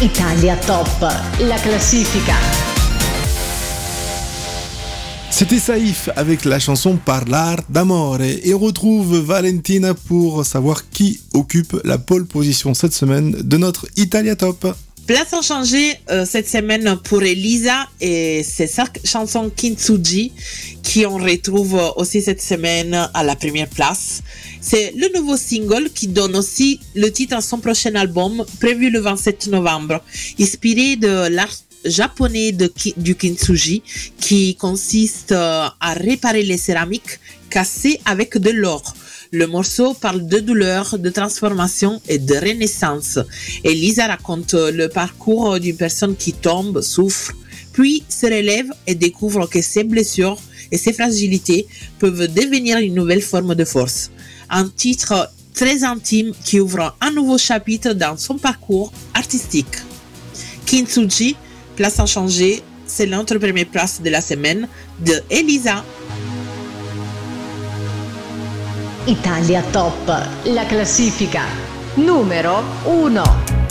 Italia Top, la classifica. C'était Saïf avec la chanson Parlar d'amore et on retrouve Valentina pour savoir qui occupe la pole position cette semaine de notre Italia Top. Place inchangée cette semaine pour Elisa et c'est sa chanson Kintsugi qui on retrouve aussi cette semaine à la première place. C'est le nouveau single qui donne aussi le titre à son prochain album prévu le 27 novembre, inspiré de l'art japonais du Kintsugi qui consiste à réparer les céramiques cassées avec de l'or. Le morceau parle de douleur, de transformation et de renaissance. Et Lisa raconte le parcours d'une personne qui tombe, souffre, puis se relève et découvre que ses blessures et ses fragilités peuvent devenir une nouvelle forme de force. Un titre très intime qui ouvre un nouveau chapitre dans son parcours artistique. Kintsugi, place inchangée, c'est notre première place de la semaine de Elisa. Italia Top, la classifica. Numero 1.